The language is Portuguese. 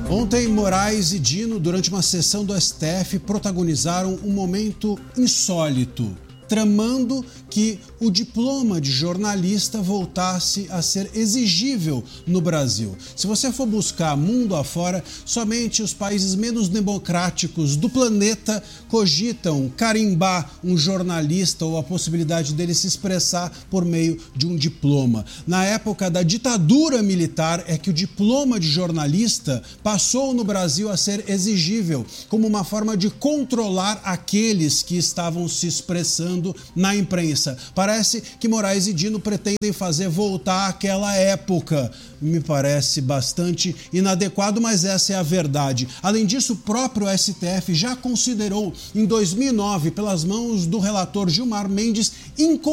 Ontem, Moraes e Dino, durante uma sessão do STF, protagonizaram um momento insólito, tramando que o diploma de jornalista voltasse a ser exigível no Brasil. Se você for buscar mundo afora, somente os países menos democráticos do planeta cogitam carimbar um jornalista ou a possibilidade dele se expressar por meio de um diploma. Na época da ditadura militar é que o diploma de jornalista passou no Brasil a ser exigível, como uma forma de controlar aqueles que estavam se expressando na imprensa. Parece que Moraes e Dino pretendem fazer voltar àquela época. Me parece bastante inadequado, mas essa é a verdade. Além disso, o próprio STF já considerou, em 2009, pelas mãos do relator Gilmar Mendes,